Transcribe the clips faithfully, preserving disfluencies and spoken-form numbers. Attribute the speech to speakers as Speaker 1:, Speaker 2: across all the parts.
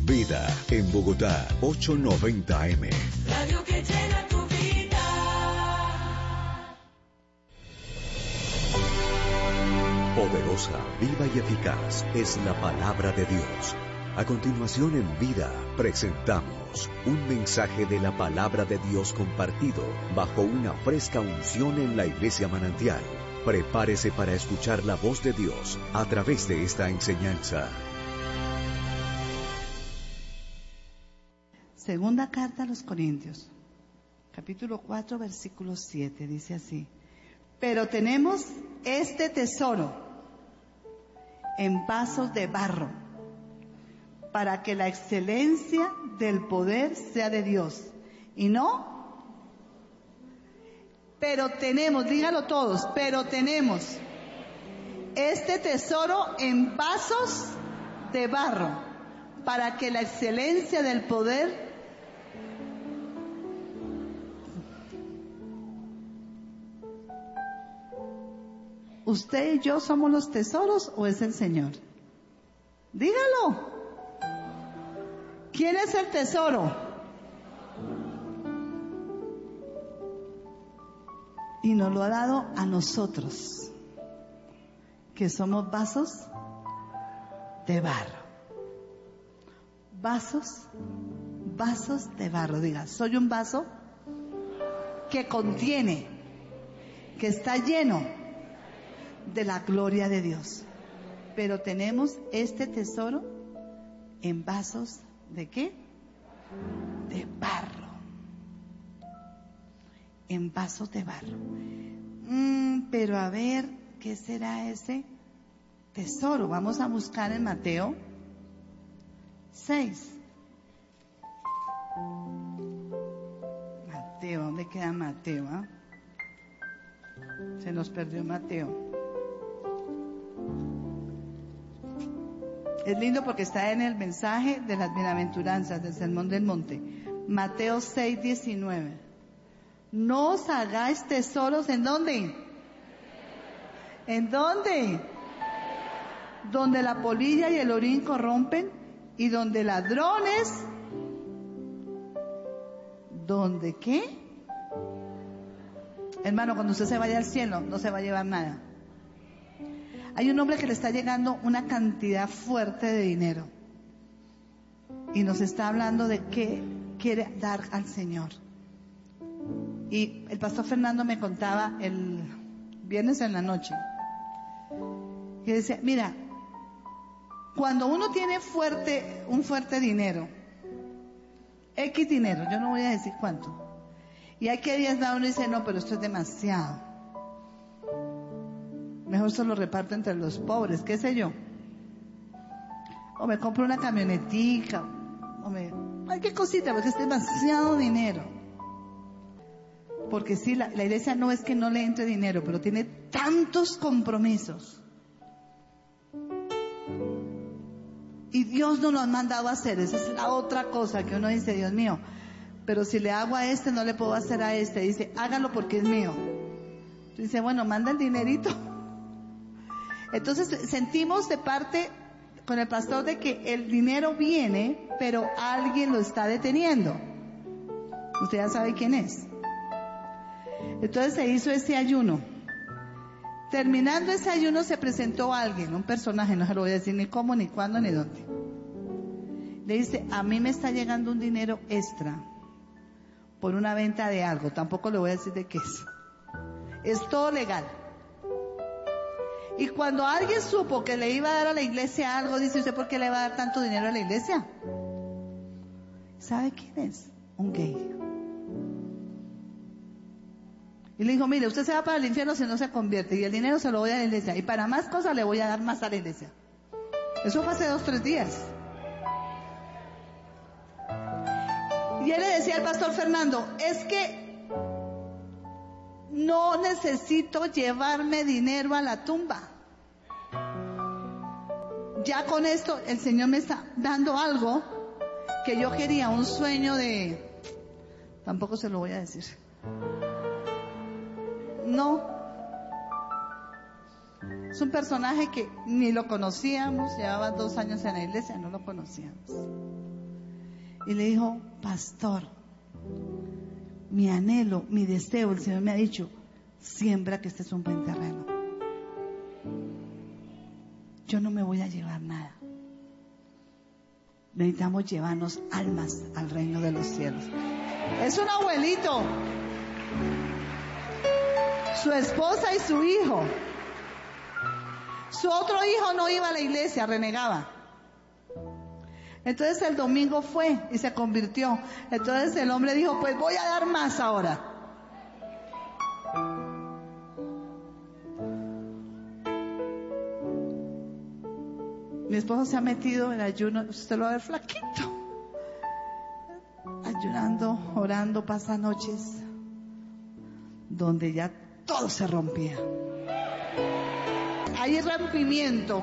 Speaker 1: Vida en Bogotá, ochocientos noventa eme.
Speaker 2: Radio que llena tu vida.
Speaker 1: Poderosa, viva y eficaz es la palabra de Dios. A continuación en Vida presentamos un mensaje de la palabra de Dios compartido bajo una fresca unción en la Iglesia Manantial. Prepárese para escuchar la voz de Dios a través de esta enseñanza.
Speaker 3: Segunda carta a los Corintios, capítulo cuatro, versículo siete, dice así: pero tenemos este tesoro en vasos de barro, para que la excelencia del poder sea de Dios, y no, pero tenemos, dígalo todos, pero tenemos este tesoro en vasos de barro, para que la excelencia del poder ¿usted y yo somos los tesoros o es el Señor? Dígalo. ¿Quién es el tesoro? Y nos lo ha dado a nosotros, que somos vasos de barro. Vasos, vasos de barro. Diga, soy un vaso que contiene, que está lleno de la gloria de Dios. Pero tenemos este tesoro en vasos ¿de qué? De barro. En vasos de barro. Mm, pero a ver, ¿qué será ese tesoro? Vamos a buscar en Mateo seis. Mateo, ¿dónde queda Mateo? ¿Ah? Se nos perdió Mateo. Es lindo porque está en el mensaje de las bienaventuranzas del Sermón del Monte. Mateo seis, diecinueve. No os hagáis tesoros, ¿en dónde? ¿En dónde? Donde la polilla y el orín corrompen, y donde ladrones, ¿dónde qué? Hermano, cuando usted se vaya al cielo, no se va a llevar nada. Hay un hombre que le está llegando una cantidad fuerte de dinero y nos está hablando de qué quiere dar al Señor. Y el pastor Fernando me contaba el viernes en la noche, que decía, mira, cuando uno tiene fuerte, un fuerte dinero, X dinero, yo no voy a decir cuánto, y hay que días da uno y dice, no, pero esto es demasiado, mejor se lo reparto entre los pobres, qué sé yo, o me compro una camionetica, o me, ay, qué cosita, porque es demasiado dinero. Porque sí, la, la iglesia no es que no le entre dinero, pero tiene tantos compromisos. Y Dios no lo ha mandado a hacer, esa es la otra cosa que uno dice, Dios mío, pero si le hago a este, no le puedo hacer a este. Dice, hágalo porque es mío. Dice, bueno, manda el dinerito. Entonces sentimos de parte con el pastor de que el dinero viene, pero alguien lo está deteniendo. Usted ya sabe quién es. Entonces se hizo ese ayuno. Terminando ese ayuno se presentó alguien, un personaje, no se lo voy a decir ni cómo, ni cuándo, ni dónde. Le dice, a mí me está llegando un dinero extra por una venta de algo, tampoco le voy a decir de qué es. Es todo legal. Y cuando alguien supo que le iba a dar a la iglesia algo, dice, ¿usted por qué le va a dar tanto dinero a la iglesia? ¿Sabe quién es? Un gay. Y le dijo, mire, usted se va para el infierno si no se convierte, y el dinero se lo voy a la iglesia, y para más cosas le voy a dar más a la iglesia. Eso fue hace dos, tres días. Y él le decía al pastor Fernando, es que no necesito llevarme dinero a la tumba. Ya con esto el Señor me está dando algo que yo quería, un sueño de... Tampoco se lo voy a decir. No. Es un personaje que ni lo conocíamos, llevaba dos años en la iglesia, no lo conocíamos. y le dijo, pastor, mi anhelo, mi deseo, el Señor me ha dicho, siembra que este es un buen terreno. Yo no me voy a llevar nada. Necesitamos llevarnos almas al reino de los cielos. Es un abuelito, su esposa y su hijo. Su otro hijo no iba a la iglesia, renegaba. Entonces el domingo fue y se convirtió. Entonces el hombre dijo, pues voy a dar más ahora. Mi esposo se ha metido en ayuno, usted lo va a ver flaquito, ayunando, orando, pasa noches donde ya todo se rompía. Hay rompimiento.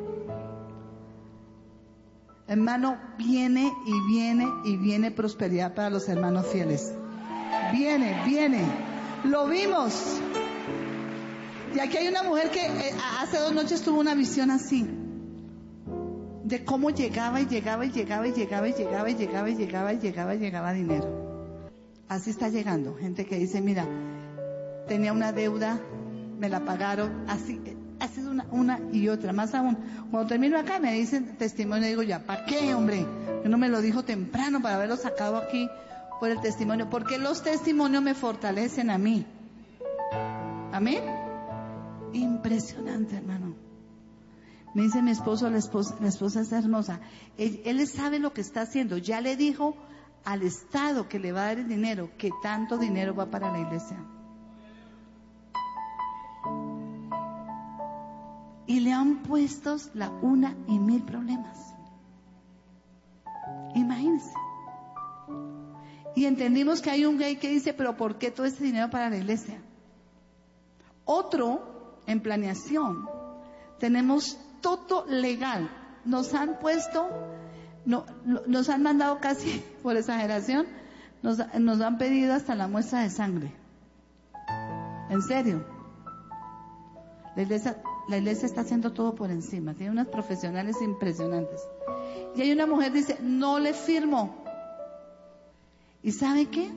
Speaker 3: Hermano, viene y viene y viene prosperidad para los hermanos fieles. Viene, viene. Lo vimos. Y aquí hay una mujer que eh, hace dos noches tuvo una visión así. De cómo llegaba y llegaba y llegaba y llegaba y llegaba y llegaba y llegaba y llegaba y llegaba dinero. Así está llegando. Gente que dice, mira, tenía una deuda, me la pagaron, así, ha sido una, una y otra, más aún. Cuando termino acá me dicen testimonio, digo ya, ¿para qué, hombre? Que no me lo dijo temprano para haberlo sacado aquí por el testimonio, porque los testimonios me fortalecen a mí. Amén. Impresionante, hermano. Me dice mi esposo, la esposa, la esposa es hermosa. Él, él sabe lo que está haciendo. Ya le dijo al Estado que le va a dar el dinero, que tanto dinero va para la iglesia. Y le han puesto la una y mil problemas. Imagínense. Y entendimos que hay un gay que dice, pero ¿por qué todo ese dinero para la iglesia? Otro, en planeación, tenemos todo legal. Nos han puesto, no, nos han mandado casi, por exageración, nos, nos han pedido hasta la muestra de sangre. En serio. La iglesia, la iglesia está haciendo todo por encima. Tiene unas profesionales impresionantes. Y hay una mujer que dice, no le firmo. ¿Y sabe qué?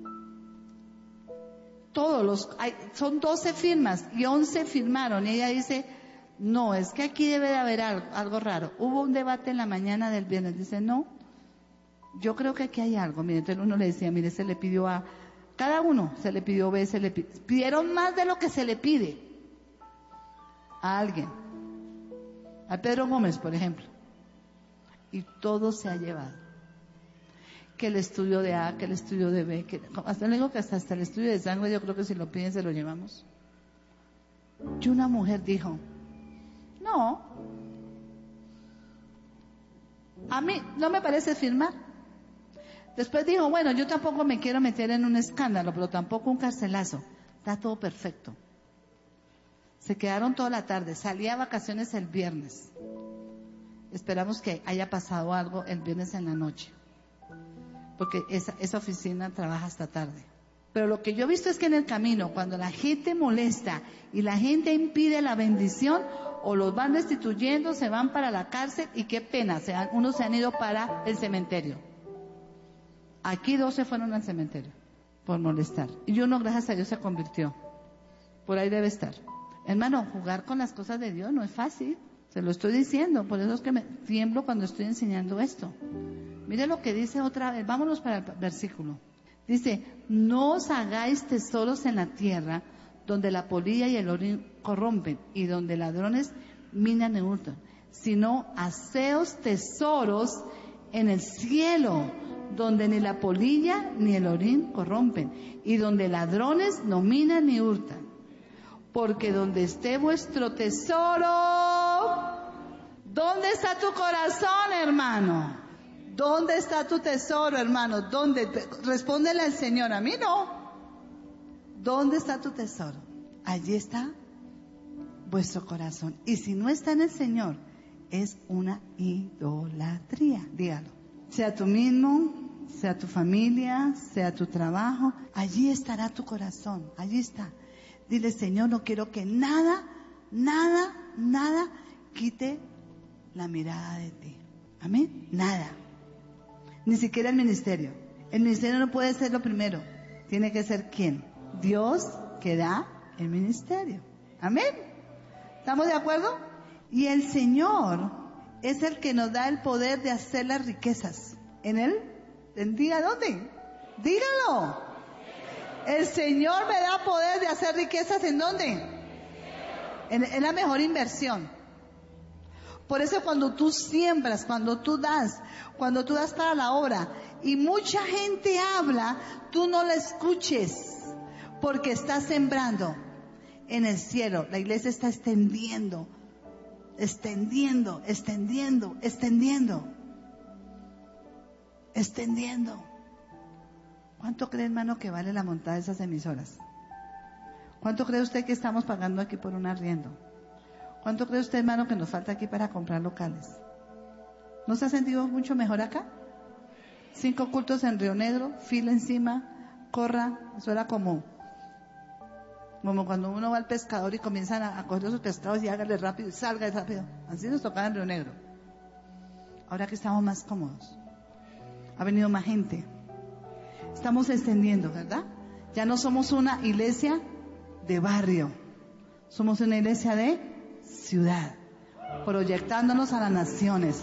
Speaker 3: Todos los, hay, son doce firmas y once firmaron. Y ella dice, no, es que aquí debe de haber algo, algo raro. Hubo un debate en la mañana del viernes. Dice, no, yo creo que aquí hay algo. Mire, entonces uno le decía, mire, se le pidió a, cada uno se le pidió B, se le pidió, pidieron más de lo que se le pide a alguien. A Pedro Gómez, por ejemplo. Y todo se ha llevado. Que el estudio de A, que el estudio de B, que hasta le digo que hasta, hasta el estudio de sangre, yo creo que si lo piden se lo llevamos. Y una mujer dijo, no, a mí no me parece firmar. Después dijo, bueno, yo tampoco me quiero meter en un escándalo, pero tampoco un carcelazo. Está todo perfecto. Se quedaron toda la tarde, salí a vacaciones el viernes. Esperamos que haya pasado algo el viernes en la noche, porque esa, esa oficina trabaja hasta tarde. Pero lo que yo he visto es que en el camino, cuando la gente molesta y la gente impide la bendición, o los van destituyendo, se van para la cárcel, y qué pena, se han, unos se han ido para el cementerio. Aquí dos se fueron al cementerio por molestar. Y uno, gracias a Dios, se convirtió. Por ahí debe estar. Hermano, jugar con las cosas de Dios no es fácil. Se lo estoy diciendo, por eso es que me tiemblo cuando estoy enseñando esto. Mire lo que dice otra vez, vámonos para el versículo. Dice, no os hagáis tesoros en la tierra, donde la polilla y el orín corrompen, y donde ladrones minan y hurtan, sino haceos tesoros en el cielo, donde ni la polilla ni el orín corrompen, y donde ladrones no minan ni hurtan. Porque donde esté vuestro tesoro, ¿dónde está tu corazón, hermano? ¿Dónde está tu tesoro, hermano? ¿Dónde? Respóndele al Señor, a mí no. ¿Dónde está tu tesoro? Allí está vuestro corazón. Y si no está en el Señor, es una idolatría. Dígalo. Sea tú mismo, sea tu familia, sea tu trabajo, allí estará tu corazón. Allí está. Dile, Señor, no quiero que nada, nada, nada quite la mirada de ti. Amén. Nada. Ni siquiera el ministerio. El ministerio no puede ser lo primero. Tiene que ser ¿quién? Dios que da el ministerio. Amén. ¿Estamos de acuerdo? Y el Señor es el que nos da el poder de hacer las riquezas. ¿En Él? ¿Diga dónde? Dígalo. El Señor me da poder de hacer riquezas. ¿En dónde? En, en la mejor inversión. Por eso cuando tú siembras, cuando tú das, cuando tú das para la obra y mucha gente habla, tú no la escuches porque estás sembrando en el cielo. La iglesia está extendiendo, extendiendo, extendiendo, extendiendo, extendiendo. ¿Cuánto cree, hermano, que vale la montada de esas emisoras? ¿Cuánto cree usted que estamos pagando aquí por un arriendo? ¿Cuánto cree usted, hermano, que nos falta aquí para comprar locales? ¿No se ha sentido mucho mejor acá? Cinco cultos en Río Negro, fila encima, corra. Eso era como, como cuando uno va al pescador y comienzan a, a coger esos pescados y hágale rápido y salga rápido. Así nos tocaba en Río Negro. Ahora que estamos más cómodos, ha venido más gente. Estamos extendiendo, ¿verdad? Ya no somos una iglesia de barrio, somos una iglesia de ciudad, proyectándonos a las naciones.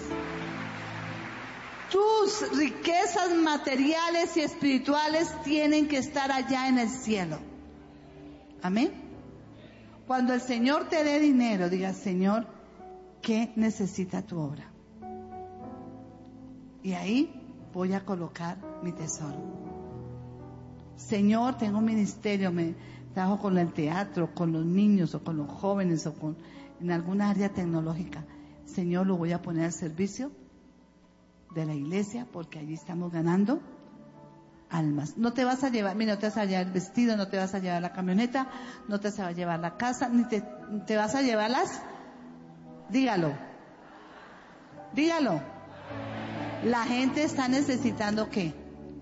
Speaker 3: Tus riquezas materiales y espirituales tienen que estar allá en el cielo. Amén. Cuando el Señor te dé dinero, diga: Señor, ¿qué necesita tu obra? Y ahí voy a colocar mi tesoro. Señor, tengo un ministerio, me trabajo con el teatro, con los niños o con los jóvenes o con en alguna área tecnológica. Señor, lo voy a poner al servicio de la iglesia porque allí estamos ganando almas. No te vas a llevar, mira, no te vas a llevar el vestido, no te vas a llevar la camioneta, no te vas a llevar la casa, ni te, te vas a llevar las, dígalo, dígalo. La gente está necesitando ¿qué?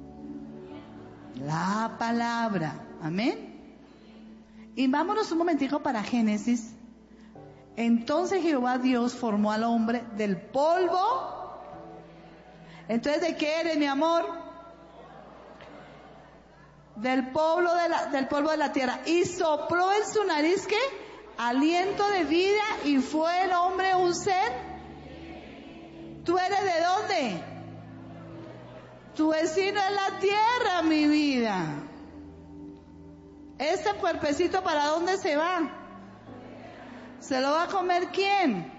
Speaker 3: La palabra. Amén. Y vámonos un momentico para Génesis. Entonces Jehová Dios formó al hombre del polvo. Entonces, ¿de qué eres, mi amor? Del polvo de la, del polvo de la tierra. Y sopló en su nariz, ¿qué? Aliento de vida, y fue el hombre un ser. ¿Tú eres de dónde? Tu vecino es la tierra, mi vida. ¿Este cuerpecito para dónde se va? ¿Se lo va a comer quién?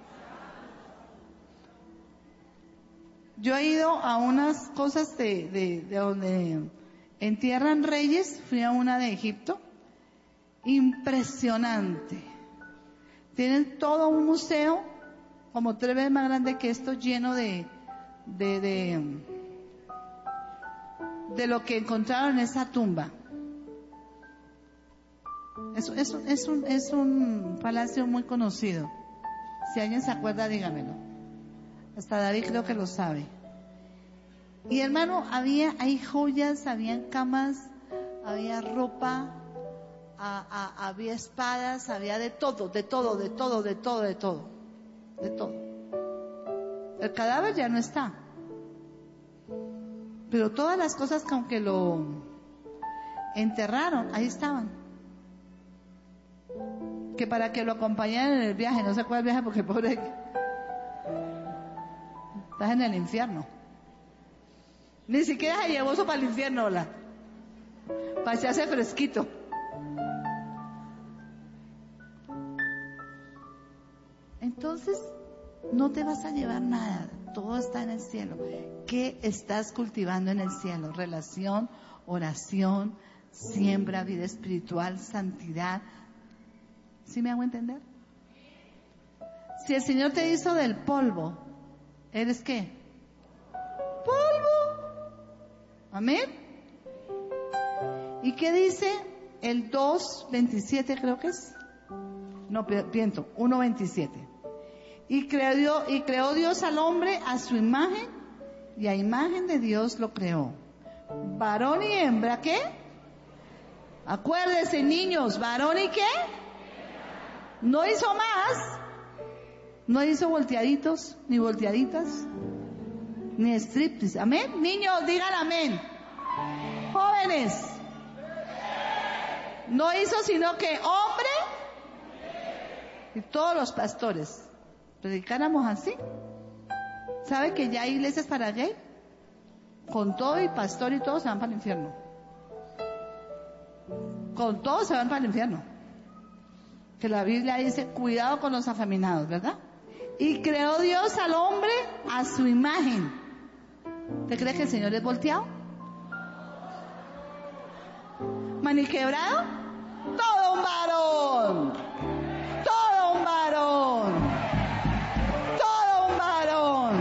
Speaker 3: Yo he ido a unas cosas de, de, de donde entierran reyes. Fui a una de Egipto. Impresionante. Tienen todo un museo, como tres veces más grande que esto, lleno de, de, de, de lo que encontraron en esa tumba. Es, es, es, un, es un palacio muy conocido. Si alguien se acuerda, dígamelo. Hasta David creo que lo sabe. Y hermano, había, hay joyas, había camas, había ropa, a, a, había espadas, había de todo, de todo, de todo, de todo, de todo, de todo. El cadáver ya no está. Pero todas las cosas que aunque lo enterraron, ahí estaban. Que para que lo acompañaran en el viaje, no sé cuál viaje porque pobre, estás en el infierno. Ni siquiera se llevó eso para el infierno, hola. Para echarse fresquito. Entonces, no te vas a llevar nada, todo está en el cielo. ¿Qué estás cultivando en el cielo? Relación, oración, siembra, vida espiritual, santidad. ¿Sí me hago entender? Si el Señor te hizo del polvo, ¿eres qué? Polvo. Amén. ¿Y qué dice el dos veintisiete, creo que es? No, piento, uno veintisiete. Y creó, y creó Dios al hombre a su imagen, y a imagen de Dios lo creó. Varón y hembra, ¿qué? Acuérdense, niños, varón y ¿qué? No hizo más, no hizo volteaditos ni volteaditas. ni striptease. Amén. Niños, digan amén. Jóvenes, no hizo sino que hombre y todos los pastores predicáramos así. ¿Sabe que ya hay iglesias para gay? Con todo y pastor y todo se van para el infierno. Con todo se van para el infierno. Que la Biblia dice, cuidado con los afeminados, ¿verdad? Y creó Dios al hombre a su imagen. ¿Usted cree que el Señor es volteado? ¿Maniquebrado? Todo un varón. Todo un varón. Todo un varón.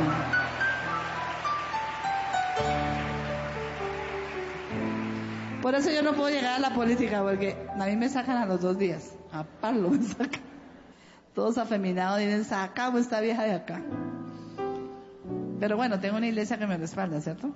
Speaker 3: Por eso yo no puedo llegar a la política, porque a mí me sacan a los dos días. A palo me sacan. Todos afeminados dicen, sacamos esta vieja de acá. Pero bueno, tengo una iglesia que me respalda, ¿cierto?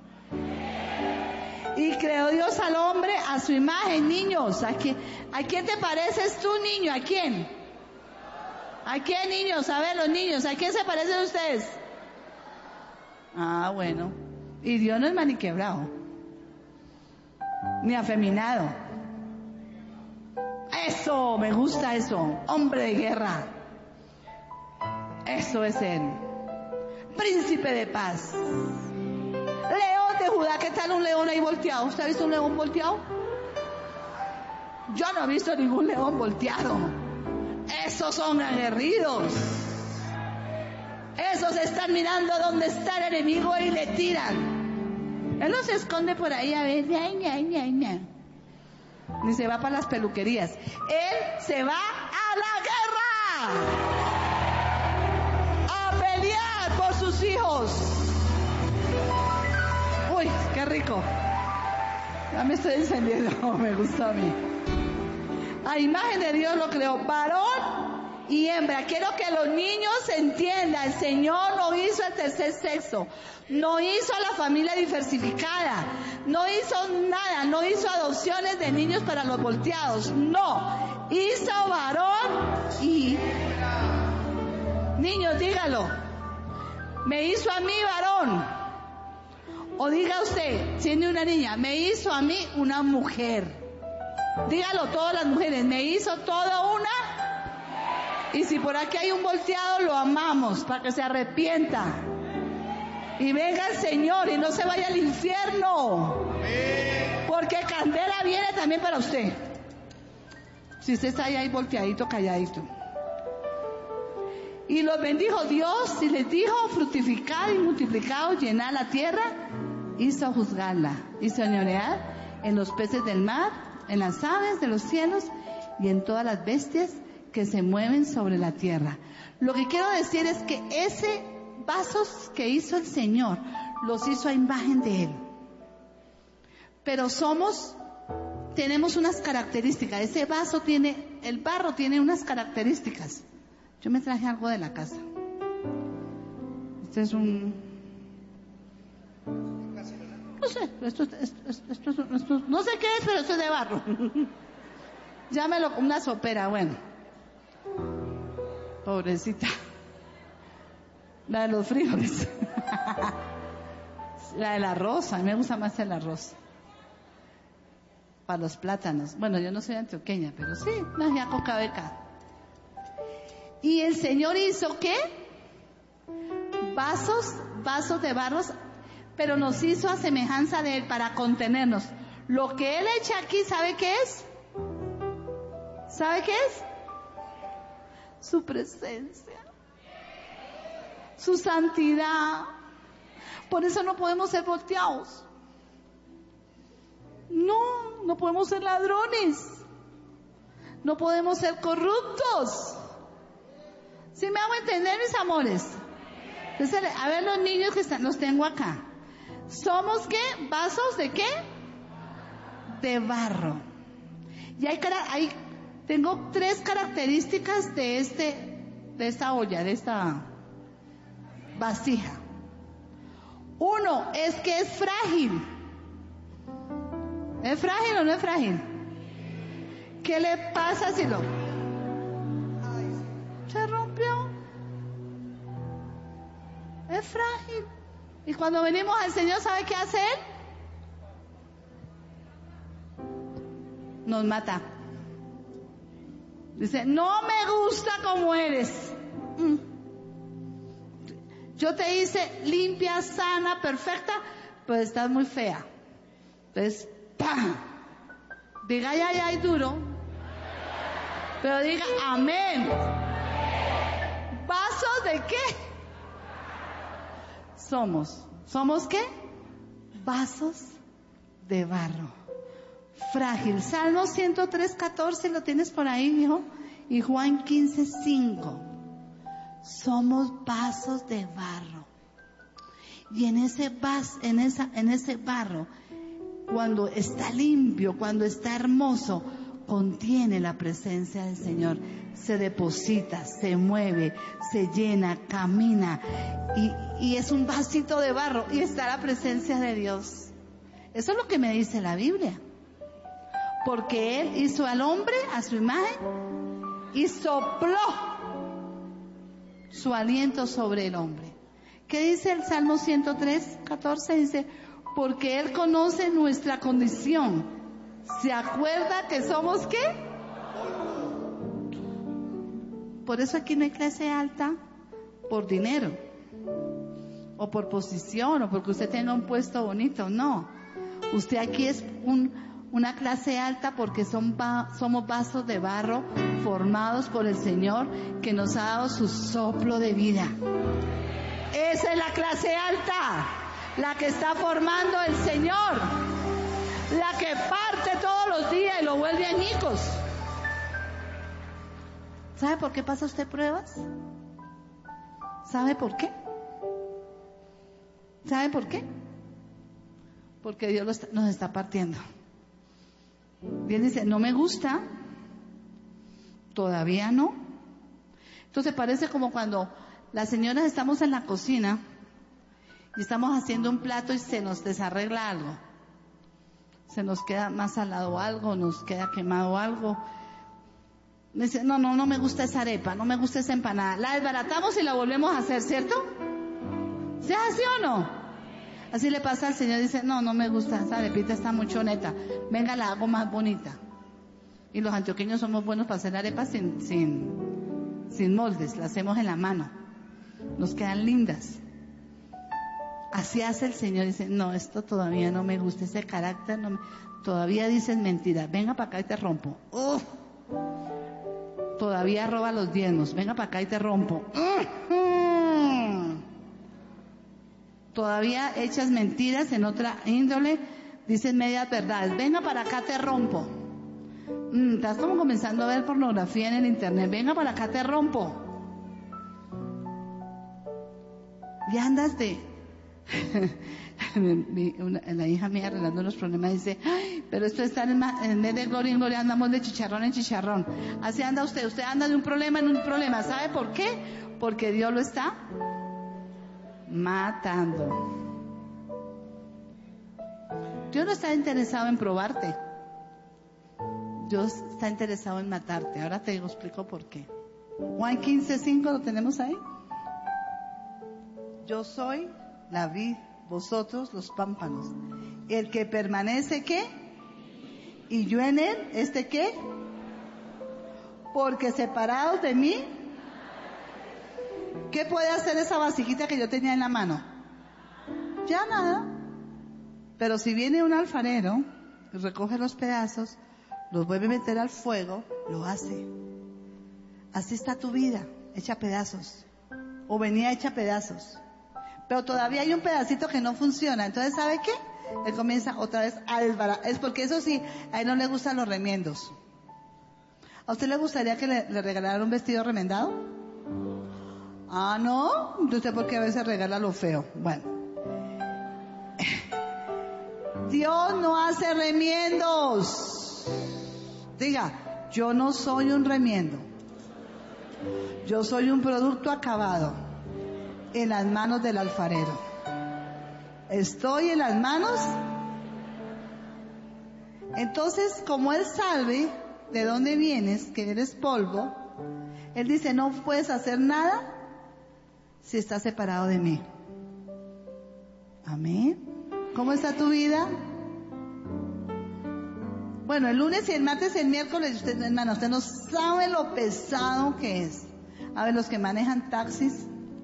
Speaker 3: Y creó Dios al hombre a su imagen. Niños, ¿a quién, ¿a quién te pareces tú, niño? ¿A quién? ¿A quién, niños? A ver, los niños, ¿a quién se parecen ustedes? Ah, bueno. Y Dios no es maniquebrado, ni afeminado. Eso, me gusta eso. Hombre de guerra. Eso es él. Príncipe de paz. León de Judá. ¿Qué tal un león ahí volteado? ¿Usted ha visto un león volteado? Yo no he visto ningún león volteado. Esos son aguerridos. Esos están mirando dónde está el enemigo y le tiran. Él no se esconde por ahí a ver. Ña, ña, ña, ña. Ni se va para las peluquerías. Él se va a la guerra. A pelear por sus hijos. Uy, qué rico. Ya me estoy encendiendo. Me gusta a mí. A imagen de Dios lo creó, varón y hembra. Quiero que los niños entiendan, el Señor no hizo el tercer sexo, no hizo la familia diversificada, no hizo nada, no hizo adopciones de niños para los volteados, no, hizo varón y niños, dígalo, me hizo a mí varón. O diga usted, tiene una niña, me hizo a mí una mujer. Dígalo todas las mujeres, me hizo toda una. Y si por aquí hay un volteado, lo amamos para que se arrepienta y venga el Señor y no se vaya al infierno, porque candela viene también para usted. Si usted está ahí, ahí volteadito, calladito. Y los bendijo Dios y les dijo, fructificad y multiplicad, llenad la tierra, hizo juzgarla y señorear en los peces del mar, en las aves de los cielos y en todas las bestias que se mueven sobre la tierra. Lo que quiero decir es que ese vasos que hizo el Señor, los hizo a imagen de Él. Pero somos, tenemos unas características. Ese vaso tiene, el barro tiene unas características. Yo me traje algo de la casa. Este es un... No sé, esto, esto, esto, esto, esto, esto, no sé qué es, pero esto es de barro. Llámelo una sopera, bueno. Pobrecita. La de los frijoles. La del arroz, a mí me gusta más el arroz. Para los plátanos. Bueno, yo no soy antioqueña, pero sí, una yacoca beca. Y el Señor hizo, ¿qué? Vasos, vasos de barros, pero nos hizo a semejanza de Él para contenernos. Lo que Él echa aquí, ¿sabe qué es? ¿Sabe qué es? Su presencia, su santidad. Por eso no podemos ser volteados. No, no podemos ser ladrones. No podemos ser corruptos. ¿Sí me hago entender, mis amores? Entonces, a ver los niños que están, los tengo acá. ¿Somos qué? ¿Vasos de qué? De barro. Y hay, hay tengo tres características de este, de esta olla, de esta vasija. Uno es que es frágil. ¿Es frágil o no es frágil? ¿Qué le pasa si lo... Se rompió. Es frágil. Y cuando venimos al Señor, ¿sabe qué hace Él? Nos mata. Dice, no me gusta como eres. Mm. Yo te hice limpia, sana, perfecta, pero estás muy fea. Entonces, ¡pam! Diga ay, ay, ay, duro. Pero diga amén. ¿Vasos de qué? Somos. ¿Somos qué? Vasos de barro. Frágil. Salmo ciento tres, catorce, ¿lo tienes por ahí, hijo? Y Juan quince, cinco. Somos vasos de barro. Y en ese vas, en esa, en ese barro, cuando está limpio, cuando está hermoso, contiene la presencia del Señor. Se deposita, se mueve, se llena, camina. Y, y es un vasito de barro y está la presencia de Dios. Eso es lo que me dice la Biblia. Porque Él hizo al hombre a su imagen y sopló su aliento sobre el hombre. ¿Qué dice el Salmo ciento tres, catorce? Dice, porque Él conoce nuestra condición. ¿Se acuerda que somos qué? Por eso aquí no hay clase alta por dinero, o por posición, o porque usted tenga un puesto bonito. No. Usted aquí es un, una clase alta porque son va, somos vasos de barro formados por el Señor, que nos ha dado su soplo de vida. Esa es la clase alta, la que está formando el Señor, la que parte todos los días y lo vuelve añicos. ¿Sabe por qué pasa usted pruebas? ¿Sabe por qué? ¿Sabe por qué? Porque Dios lo está, nos está partiendo. Dios dice, no me gusta, todavía no. Entonces parece como cuando las señoras estamos en la cocina y estamos haciendo un plato y se nos desarregla algo. Se nos queda más salado algo, nos queda quemado algo. Me dice, no, no, no me gusta esa arepa, no me gusta esa empanada. La desbaratamos y la volvemos a hacer, ¿cierto? ¿Se hace o no? Así le pasa al Señor, dice, no, no me gusta, esa arepita está muy choneta. Venga, la hago más bonita. Y los antioqueños somos buenos para hacer arepas sin, sin, sin moldes, la hacemos en la mano. Nos quedan lindas. Así hace el Señor, dice, no, esto todavía no me gusta, ese carácter no me... Todavía dices mentiras, venga para acá y te rompo. ¡Uf! Todavía roba los diezmos, venga para acá y te rompo. ¡Uh-huh! Todavía echas mentiras en otra índole, dices medias verdades, venga para acá te rompo. Mm, estás como comenzando a ver pornografía en el internet, venga para acá te rompo. Y andas de... mi, una, la hija mía arreglando los problemas dice, ay, pero esto está en, en vez de gloria en gloria andamos de chicharrón en chicharrón. Así anda usted, usted anda de un problema en un problema. ¿Sabe por qué? Porque Dios lo está matando. Dios no está interesado en probarte, Dios está interesado en matarte. Ahora te digo, explico por qué. Juan quince, cinco, ¿lo tenemos ahí? Yo soy la vid, vosotros los pámpanos. El que permanece, ¿qué? Y yo en él, ¿este qué? Porque separados de mí, ¿qué puede hacer esa vasijita que yo tenía en la mano? Ya nada. Pero si viene un alfarero y recoge los pedazos, los vuelve a meter al fuego, lo hace. Así está tu vida, hecha pedazos. O venía hecha pedazos. Pero todavía hay un pedacito que no funciona. Entonces, ¿sabe qué? Él comienza otra vez a desbaratar. Es porque eso sí, a él no le gustan los remiendos. ¿A usted le gustaría que le, le regalara un vestido remendado? Ah, ¿no? Entonces, ¿por qué a veces regala lo feo? Bueno. Dios no hace remiendos. Diga, yo no soy un remiendo. Yo soy un producto acabado en las manos del alfarero. Estoy en las manos. Entonces, como Él sabe de dónde vienes, que eres polvo, Él dice, no puedes hacer nada si estás separado de mí. Amén. ¿Cómo está tu vida? Bueno, el lunes y el martes y el miércoles, usted, hermano, usted no sabe lo pesado que es. A ver, los que manejan taxis,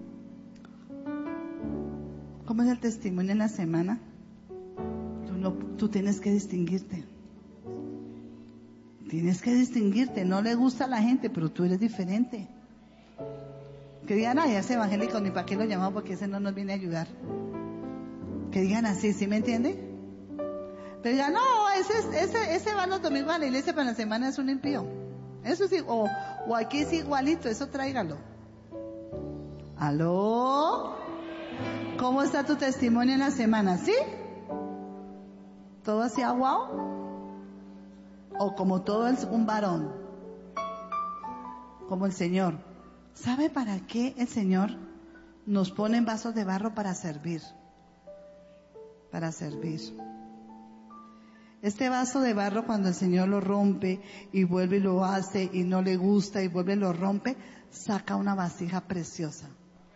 Speaker 3: ¿cómo es el testimonio en la semana? Tú, no, tú tienes que distinguirte. Tienes que distinguirte. No le gusta a la gente, pero tú eres diferente. Que digan, ay, ese evangélico, ni para qué lo llamamos, porque ese no nos viene a ayudar. Que digan así, ¿sí me entiende? Pero digan, no, ese, ese, ese va los domingos a la iglesia, pero en la semana es un impío. Eso sí, o, o aquí es igualito, eso tráigalo. ¿Aló? ¿Cómo está tu testimonio en la semana? ¿Sí? ¿Todo así aguao? ¿O como todo es un varón? Como el Señor. ¿Sabe para qué el Señor nos pone en vasos de barro? Para servir. Para servir. Este vaso de barro, cuando el Señor lo rompe y vuelve y lo hace y no le gusta y vuelve y lo rompe, saca una vasija preciosa.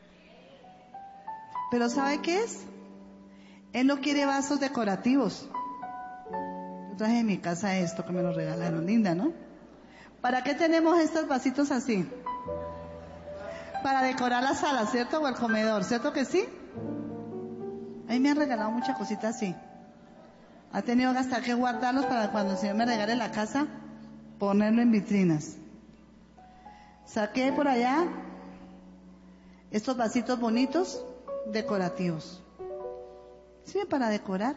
Speaker 3: Pero ¿sabe qué es? Él no quiere vasos decorativos. Yo traje de mi casa esto que me lo regalaron, linda, ¿no? ¿Para qué tenemos estos vasitos así? Para decorar la sala, ¿cierto? O el comedor, ¿cierto que sí? A mí me han regalado muchas cositas así. Ha tenido que hasta que guardarlos para cuando el Señor me regale la casa, ponerlo en vitrinas. Saqué por allá estos vasitos bonitos, decorativos. Sirve para decorar.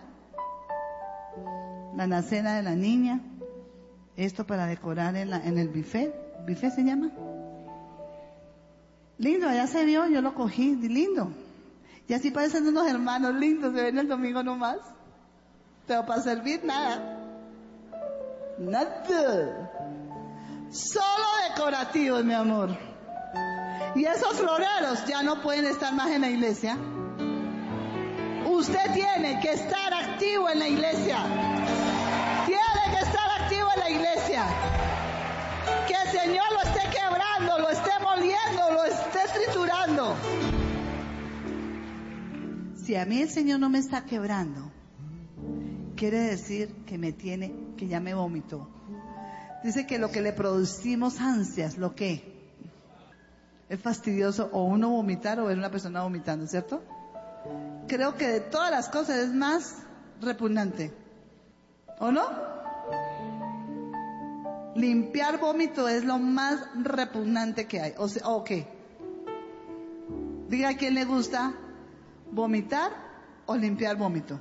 Speaker 3: La alacena de la niña. Esto para decorar en, la, en el buffet. ¿Buffet se llama? Lindo, allá se vio, yo lo cogí, lindo. Y así parecen unos hermanos lindos, se ven el domingo nomás. Pero para servir nada. Nada. Solo decorativos, mi amor. Y esos floreros ya no pueden estar más en la iglesia. Usted tiene que estar activo en la iglesia. Tiene que estar activo en la iglesia. Que el Señor lo esté quebrando, lo esté moliendo, lo esté triturando. Si a mí el Señor no me está quebrando, quiere decir que me tiene, que ya me vomitó. Dice que lo que le producimos ansias, lo que es fastidioso o uno vomitar o ver una persona vomitando, ¿cierto? Creo que de todas las cosas es más repugnante, ¿o no? Limpiar vómito es lo más repugnante que hay. O sea, ¿o qué? Diga a quién le gusta vomitar o limpiar vómito.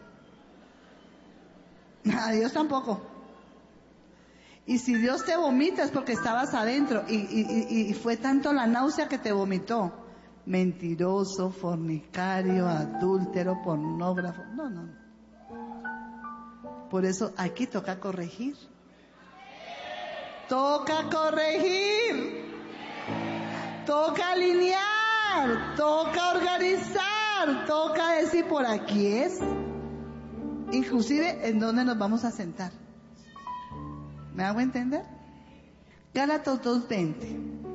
Speaker 3: A Dios tampoco. Y si Dios te vomita es porque estabas adentro y, y, y, y fue tanto la náusea que te vomitó. Mentiroso, fornicario, adúltero, pornógrafo. No, no. Por eso aquí toca corregir. Toca corregir. Toca alinear. Toca organizar. Toca decir por aquí es. Inclusive en dónde nos vamos a sentar. ¿Me hago entender? Gálatas dos veinte.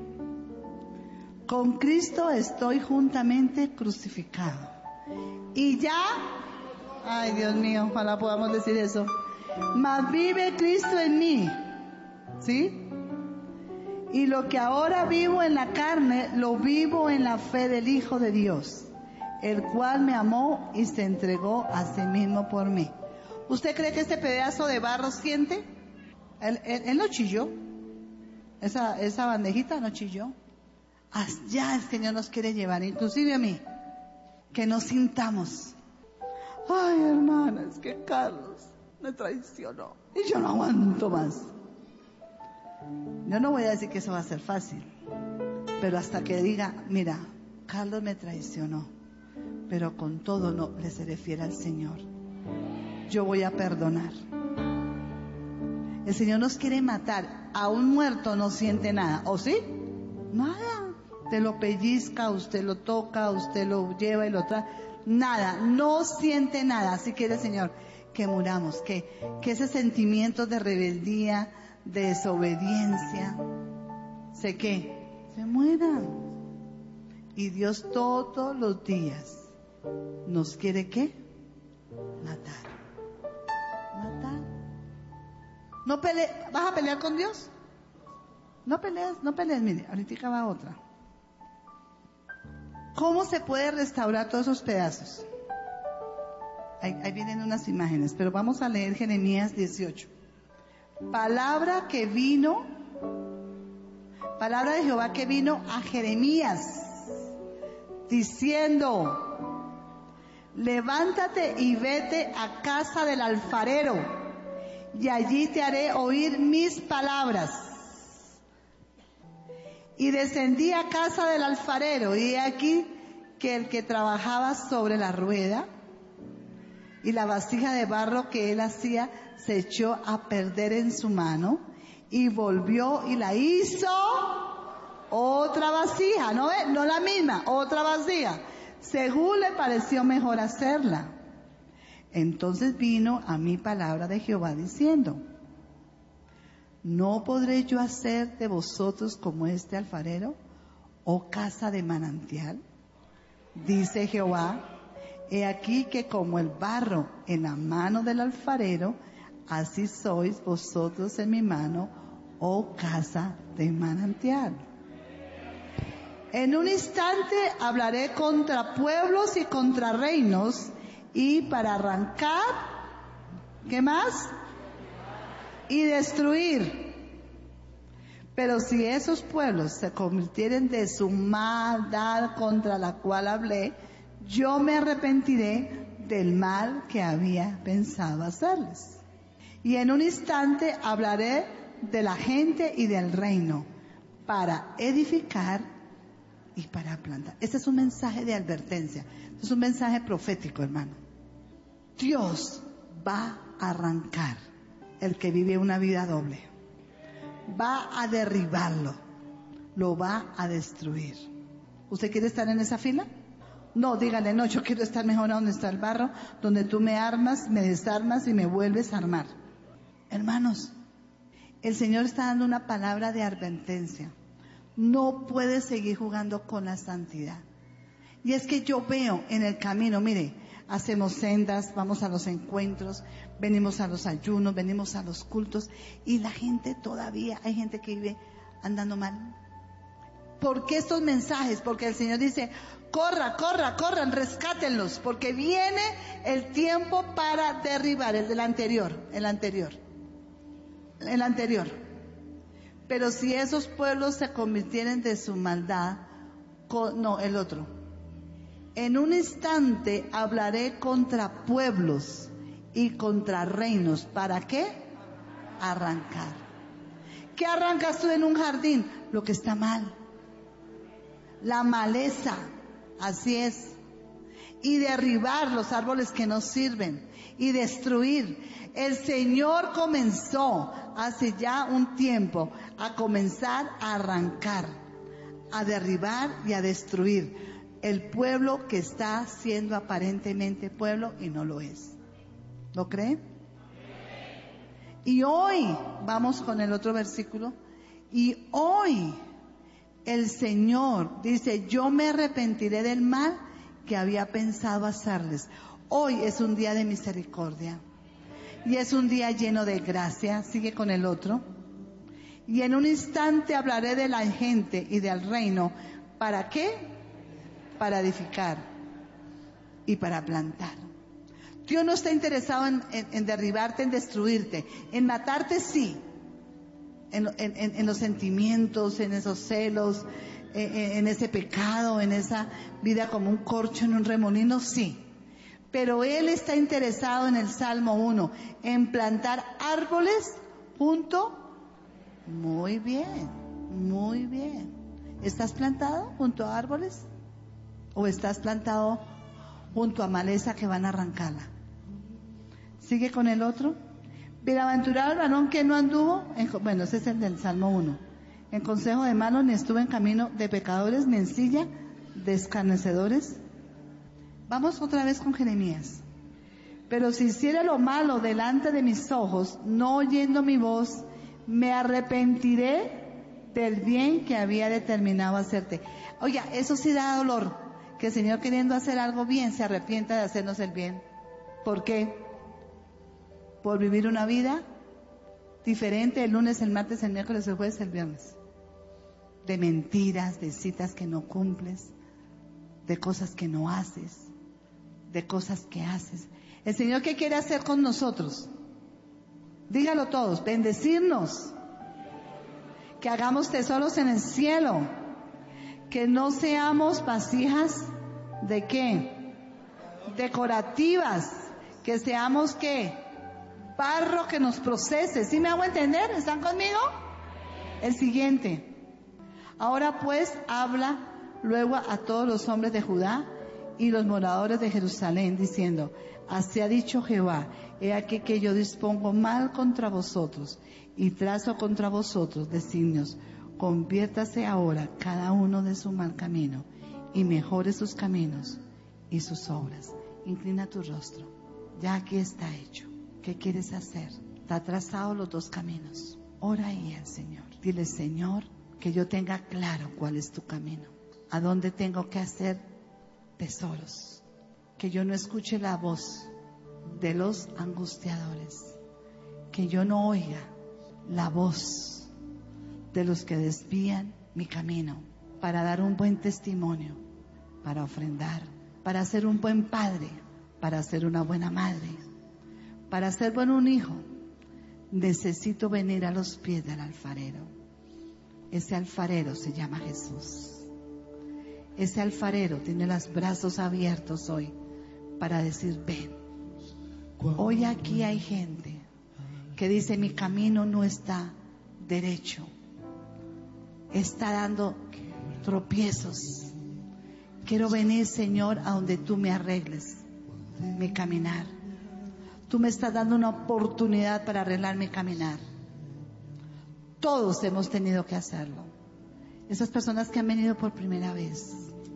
Speaker 3: Con Cristo estoy juntamente crucificado. Y ya, ay Dios mío, ojalá podamos decir eso. Mas vive Cristo en mí. ¿Sí? Y lo que ahora vivo en la carne, lo vivo en la fe del Hijo de Dios, el cual me amó y se entregó a sí mismo por mí. ¿Usted cree que este pedazo de barro siente? Él, él, él no chilló. Esa, esa bandejita no chilló. Allá el Señor nos quiere llevar, inclusive a mí, que nos sintamos. Ay, hermana, es que Carlos me traicionó y yo no aguanto más. Yo no voy a decir que eso va a ser fácil, pero hasta que diga, mira, Carlos me traicionó, pero con todo no le seré fiel al Señor. Yo voy a perdonar. El Señor nos quiere matar. A un muerto no siente nada, ¿o sí? Nada. Usted lo pellizca, usted lo toca, usted lo lleva y lo trae. Nada, no siente nada. Así quiere el Señor que muramos, que, que ese sentimiento de rebeldía, de desobediencia, ¿se qué? Se mueran. Y Dios todos los días nos quiere ¿qué? No pele, ¿vas a pelear con Dios? No pelees, no pelees, mire, ahorita va otra. ¿Cómo se puede restaurar todos esos pedazos? Ahí, ahí vienen unas imágenes, pero vamos a leer Jeremías dieciocho. Palabra que vino, palabra de Jehová que vino a Jeremías, diciendo: levántate y vete a casa del alfarero, y allí te haré oír mis palabras. Y descendí a casa del alfarero, y he aquí que el que trabajaba sobre la rueda y la vasija de barro que él hacía se echó a perder en su mano, y volvió y la hizo otra vasija, no, no la misma, otra vasija, según le pareció mejor hacerla. Entonces vino a mí palabra de Jehová diciendo: ¿no podré yo hacer de vosotros como este alfarero, oh casa de manantial? Dice Jehová: he aquí que como el barro en la mano del alfarero, así sois vosotros en mi mano, oh casa de manantial. En un instante hablaré contra pueblos y contra reinos, y para arrancar, ¿qué más? Y destruir. Pero si esos pueblos se convirtieren de su maldad contra la cual hablé, yo me arrepentiré del mal que había pensado hacerles. Y en un instante hablaré de la gente y del reino, para edificar y para plantar. Este es un mensaje de advertencia. Este es un mensaje profético, hermano. Dios va a arrancar el que vive una vida doble. Va a derribarlo. Lo va a destruir. ¿Usted quiere estar en esa fila? No, dígale, no, yo quiero estar mejor a donde está el barro, donde tú me armas, me desarmas y me vuelves a armar. Hermanos, el Señor está dando una palabra de advertencia. No puedes seguir jugando con la santidad. Y es que yo veo en el camino, mire, hacemos sendas, vamos a los encuentros, venimos a los ayunos, venimos a los cultos, y la gente todavía, hay gente que vive andando mal. ¿Por qué estos mensajes? Porque el Señor dice: corra, corra, corran, rescátenlos, porque viene el tiempo para derribar, el del anterior, el anterior, el anterior. Pero si esos pueblos se convirtieren de su maldad, con, no, el otro. En un instante hablaré contra pueblos y contra reinos. ¿Para qué? Arrancar. ¿Qué arrancas tú en un jardín? Lo que está mal. La maleza, así es. Y derribar los árboles que no sirven. Y destruir. El Señor comenzó hace ya un tiempo a comenzar a arrancar, a derribar y a destruir el pueblo que está siendo aparentemente pueblo y no lo es. ¿Lo creen? Y hoy, vamos con el otro versículo, y hoy el Señor dice: yo me arrepentiré del mal que había pensado hacerles. Hoy es un día de misericordia. Y es un día lleno de gracia. Sigue con el otro. Y en un instante hablaré de la gente y del reino. ¿Para qué? Para edificar y para plantar. Dios no está interesado en, en, en derribarte, en destruirte. En matarte, sí. En, en, en los sentimientos, en esos celos, en, en ese pecado, en esa vida como un corcho en un remolino, sí. Pero Él está interesado en el Salmo uno, en plantar árboles junto. Muy bien, muy bien. ¿Estás plantado junto a árboles? ¿O estás plantado junto a maleza que van a arrancarla? Sigue con el otro. Bienaventurado el varón que no anduvo, en, bueno, ese es el del Salmo uno. En consejo de malos, ni estuvo en camino de pecadores, ni en silla de escarnecedores. Vamos otra vez con Jeremías. Pero si hiciera lo malo delante de mis ojos, no oyendo mi voz, me arrepentiré del bien que había determinado hacerte. Oiga, eso sí da dolor, que el Señor, queriendo hacer algo bien, se arrepienta de hacernos el bien. ¿Por qué? Por vivir una vida diferente el lunes, el martes, el miércoles, el jueves, el viernes. De mentiras, de citas que no cumples, de cosas que no haces, de cosas que haces. El Señor, ¿qué quiere hacer con nosotros? Dígalo todos, bendecirnos, que hagamos tesoros en el cielo, que no seamos vasijas de qué, decorativas, que seamos qué, barro que nos procese. ¿Sí me hago entender? ¿Están conmigo? El siguiente. Ahora pues habla luego a todos los hombres de Judá y los moradores de Jerusalén, diciendo: así ha dicho Jehová, he aquí que yo dispongo mal contra vosotros y trazo contra vosotros designios. Conviértase ahora cada uno de su mal camino y mejore sus caminos y sus obras. Inclina tu rostro. Ya aquí está hecho. ¿Qué quieres hacer? Está trazado los dos caminos. Ora ahí al Señor. Dile: Señor, que yo tenga claro cuál es tu camino, a dónde tengo que hacer tesoros, que yo no escuche la voz de los angustiadores, que yo no oiga la voz de los que desvían mi camino, para dar un buen testimonio, para ofrendar, para ser un buen padre, para ser una buena madre, para ser buen un hijo. Necesito venir a los pies del alfarero. Ese alfarero se llama Jesús. Ese alfarero tiene los brazos abiertos hoy para decir: ven. Hoy aquí hay gente que dice: mi camino no está derecho, está dando tropiezos. Quiero venir, Señor, a donde tú me arregles mi caminar. Tú me estás dando una oportunidad para arreglar mi caminar. Todos hemos tenido que hacerlo. Esas personas que han venido por primera vez,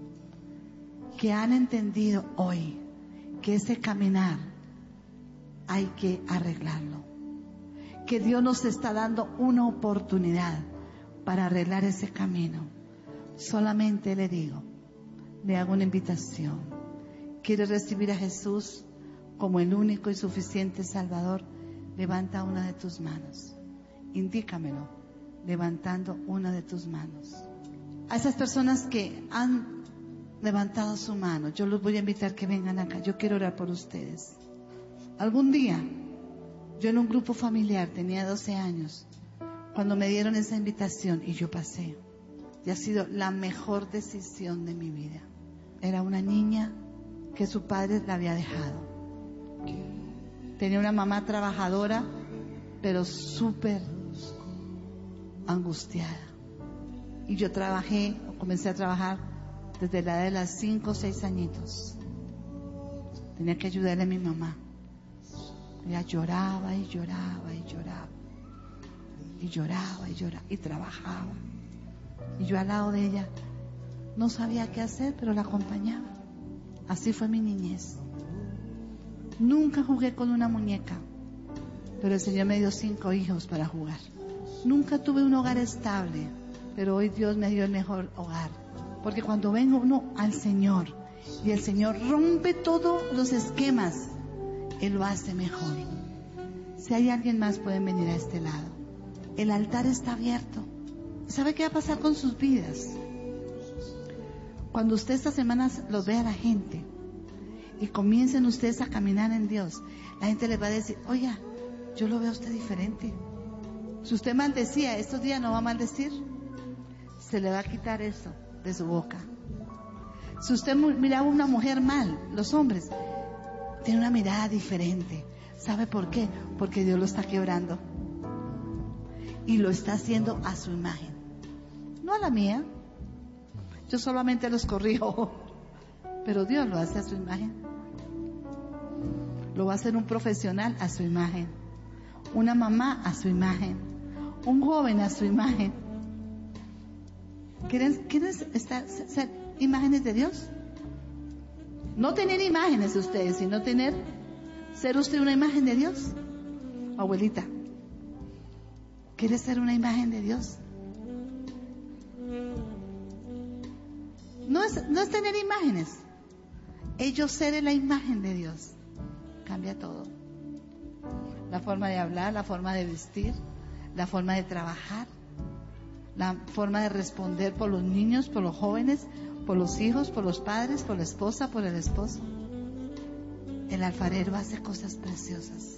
Speaker 3: que han entendido hoy que ese caminar hay que arreglarlo, que Dios nos está dando una oportunidad para arreglar ese camino. Solamente le digo, le hago una invitación. ¿Quiere recibir a Jesús como el único y suficiente Salvador? Levanta una de tus manos. Indícamelo, levantando una de tus manos. A esas personas que han levantado su mano, yo los voy a invitar que vengan acá. Yo quiero orar por ustedes. Algún día, yo en un grupo familiar, tenía doce años, cuando me dieron esa invitación y yo pasé. Y ha sido la mejor decisión de mi vida. Era una niña que su padre la había dejado. Tenía una mamá trabajadora, pero súper angustiada. Y yo trabajé, comencé a trabajar desde la edad de las cinco o seis añitos. Tenía que ayudarle a mi mamá. Ella lloraba y lloraba y lloraba. Y lloraba y lloraba y trabajaba. Y yo al lado de ella no sabía qué hacer, pero la acompañaba. Así fue mi niñez. Nunca jugué con una muñeca, pero el Señor me dio cinco hijos para jugar. Nunca tuve un hogar estable, pero hoy Dios me dio el mejor hogar. Porque cuando vengo uno al Señor y el Señor rompe todos los esquemas, Él lo hace mejor. Si hay alguien más, pueden venir a este lado. El altar está abierto. ¿Sabe qué va a pasar con sus vidas? Cuando usted estas semanas los vea a la gente y comiencen ustedes a caminar en Dios, la gente les va a decir: oiga, yo lo veo a usted diferente. Si usted maldecía, estos días no va a maldecir. Se le va a quitar eso de su boca. Si usted miraba a una mujer mal, los hombres, tiene una mirada diferente. ¿Sabe por qué? Porque Dios lo está quebrando. Y lo está haciendo a su imagen. No a la mía. Yo solamente los corrijo. Pero Dios lo hace a su imagen. Lo va a hacer un profesional a su imagen. Una mamá a su imagen. Un joven a su imagen. ¿Quieren, quieren estar, ser imágenes de Dios? No tener imágenes de ustedes, sino tener, ser usted una imagen de Dios. Abuelita, ¿quiere ser una imagen de Dios? No es, no es tener imágenes. Ellos ser la imagen de Dios. Cambia todo. La forma de hablar, la forma de vestir, la forma de trabajar, la forma de responder por los niños, por los jóvenes, por los hijos, por los padres, por la esposa, por el esposo. El alfarero hace cosas preciosas.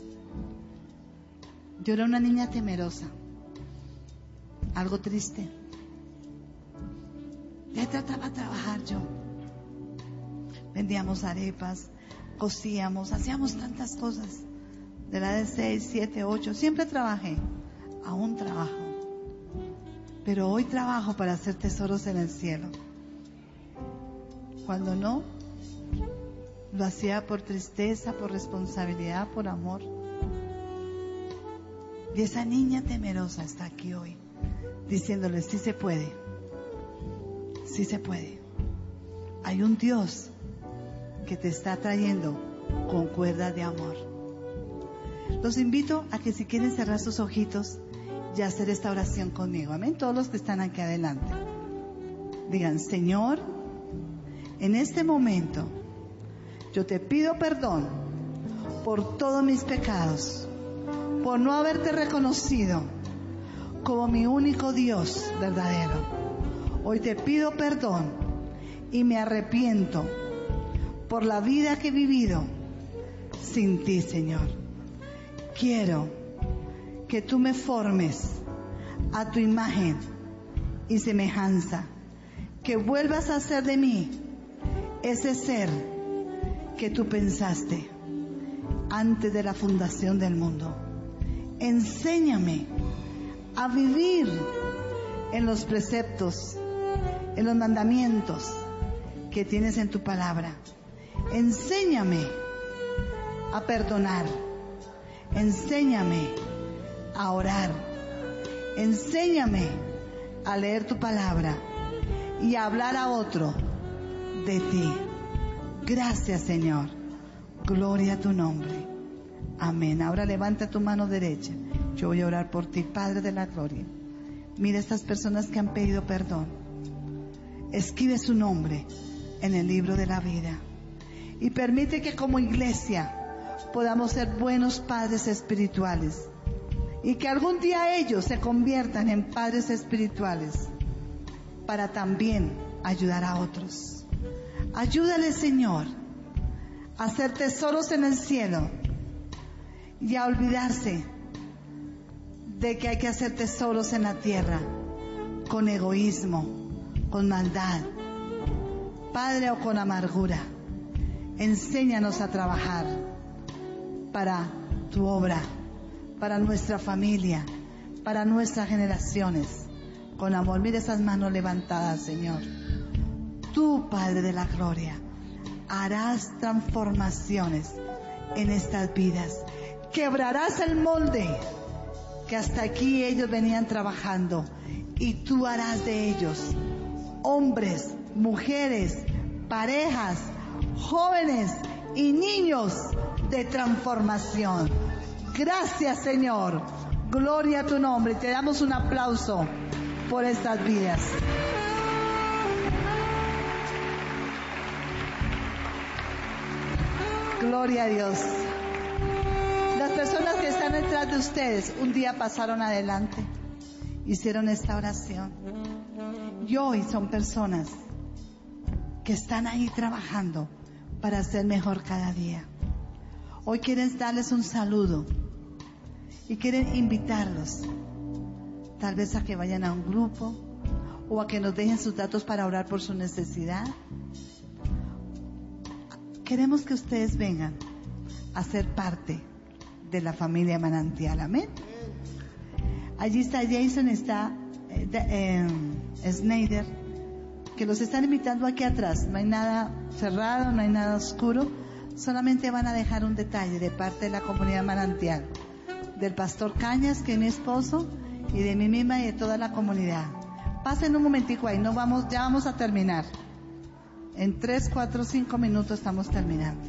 Speaker 3: Yo era una niña temerosa, algo triste. Ya trataba de trabajar yo. Vendíamos arepas, cosíamos, hacíamos tantas cosas. De la de seis, siete, ocho, siempre trabajé. Aún trabajo. Pero hoy trabajo para hacer tesoros en el cielo. Cuando no, lo hacía por tristeza, por responsabilidad, por amor. Y esa niña temerosa está aquí hoy, diciéndole, sí se puede, sí se puede. Hay un Dios que te está trayendo con cuerdas de amor. Los invito a que si quieren cerrar sus ojitos y hacer esta oración conmigo. Amén. Todos los que están aquí adelante. Digan, Señor, en este momento yo te pido perdón por todos mis pecados, por no haberte reconocido como mi único Dios verdadero. Hoy te pido perdón y me arrepiento por la vida que he vivido sin ti, Señor. Quiero que tú me formes a tu imagen y semejanza, que vuelvas a hacer de mí ese ser que tú pensaste antes de la fundación del mundo. Enséñame a vivir en los preceptos, en los mandamientos que tienes en tu palabra. Enséñame a perdonar. Enséñame a orar. Enséñame a leer tu palabra y a hablar a otro de ti. Gracias, Señor. Gloria a tu nombre. Amén. Ahora levanta tu mano derecha. Yo voy a orar por ti, Padre de la gloria. Mira estas personas que han pedido perdón. Escribe su nombre en el libro de la vida. Y permite que como iglesia podamos ser buenos padres espirituales. Y que algún día ellos se conviertan en padres espirituales para también ayudar a otros. Ayúdale, Señor, a hacer tesoros en el cielo y a olvidarse de que hay que hacer tesoros en la tierra con egoísmo, con maldad, Padre, o con amargura. Enséñanos a trabajar para tu obra, para nuestra familia, para nuestras generaciones, con amor. Mira esas manos levantadas, Señor. Tú, Padre de la gloria, harás transformaciones en estas vidas. Quebrarás el molde que hasta aquí ellos venían trabajando, y tú harás de ellos hombres, mujeres, parejas, jóvenes y niños de transformación. Gracias, Señor. Gloria a tu nombre. Te damos un aplauso por estas vidas. Gloria a Dios. Las personas que están detrás de ustedes un día pasaron adelante, hicieron esta oración, y hoy son personas que están ahí trabajando para ser mejor cada día. Hoy quieren darles un saludo y quieren invitarlos, tal vez a que vayan a un grupo o a que nos dejen sus datos para orar por su necesidad. Queremos que ustedes vengan a ser parte de la familia Manantial. Amén. Allí está Jason, está eh, eh, Snyder, que los están invitando aquí atrás. No hay nada cerrado, no hay nada oscuro. Solamente van a dejar un detalle de parte de la comunidad Manantial, del pastor Cañas, que es mi esposo, y de mí misma y de toda la comunidad. Pasen un momentico ahí, no vamos, ya vamos a terminar. En tres, cuatro, cinco minutos estamos terminando.